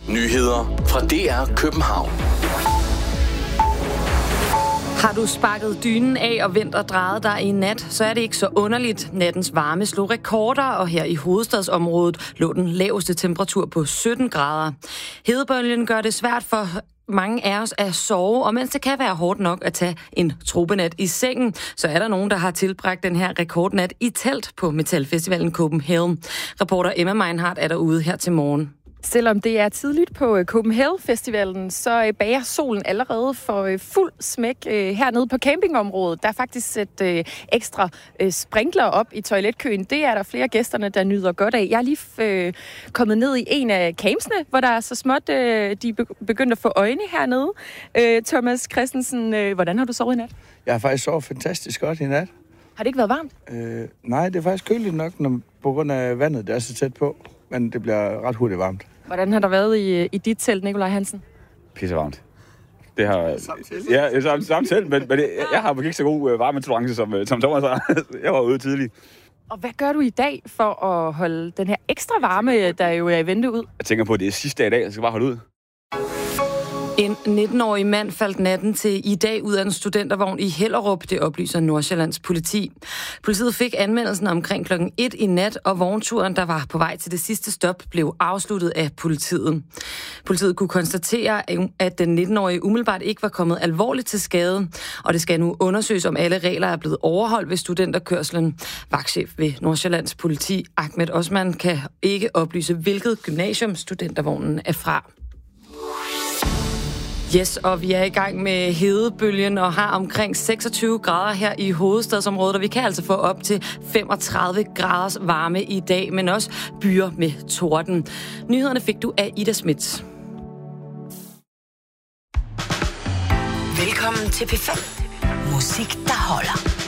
Nyheder fra DR København. Har du sparket dynen af og vendt og drejet dig i nat, så er det ikke så underligt. Nattens varme slog rekorder, og her i hovedstadsområdet lå den laveste temperatur på 17 grader. Hedebølgen gør det svært for mange af os at sove, og mens det kan være hårdt nok at tage en tropenat i sengen, så er der nogen, der har tilbragt den her rekordnat i telt på Metalfestivalen Copenhagen. Reporter Emma Meinhardt er derude her til morgen. Selvom det er tidligt på Copenhagen-festivalen, så bager solen allerede for fuld smæk hernede på campingområdet. Der er faktisk et ekstra sprinkler op i toiletkøen. Det er der flere af gæsterne, der nyder godt af. Jeg er lige kommet ned i en af campsene, hvor der er så småt, de begyndt at få øjne hernede. Thomas Christensen, hvordan har du sovet i nat? Jeg har faktisk sovet fantastisk godt i nat. Har det ikke været varmt? Nej, det er faktisk køligt nok, på grund af vandet, der er så tæt på. Men det bliver ret hurtigt varmt. Hvordan har der været i dit telt, Nikolaj Hansen? Pissevarmt. Det har... Samt telt, men jeg har ikke så god varmetolerance som Thomas har. Jeg var ude tidligt. Og hvad gør du i dag for at holde den her ekstra varme, der jo er i vente ud? Jeg tænker på, at det er sidste dag i dag, jeg skal bare holde ud. En 19-årig mand faldt natten til i dag ud af en studentervogn i Hellerup, det oplyser Nordsjællands politi. Politiet fik anmeldelsen omkring klokken 1 i nat, og vognturen, der var på vej til det sidste stop, blev afsluttet af politiet. Politiet kunne konstatere, at den 19-årige umiddelbart ikke var kommet alvorligt til skade, og det skal nu undersøges, om alle regler er blevet overholdt ved studenterkørslen. Vagtchef ved Nordsjællands politi, Ahmed Osman, kan ikke oplyse, hvilket gymnasium studentervognen er fra. Yes, og vi er i gang med hedebølgen og har omkring 26 grader her i hovedstadsområdet, og vi kan altså få op til 35 graders varme i dag, men også byer med torden. Nyhederne fik du af Ida Schmidt. Velkommen til P5. Musik, der holder.